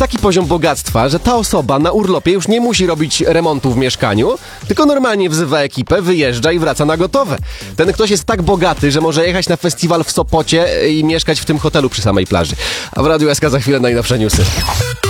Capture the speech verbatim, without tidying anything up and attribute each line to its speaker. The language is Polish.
Speaker 1: taki poziom bogactwa, że ta osoba na urlopie już nie musi robić remontu w mieszkaniu, tylko normalnie wzywa ekipę, wyjeżdża i wraca na gotowe. Ten ktoś jest tak bogaty, że może jechać na festiwal w Sopocie i mieszkać w tym hotelu przy samej plaży. A w Radiu S K za chwilę najnowsze newsy.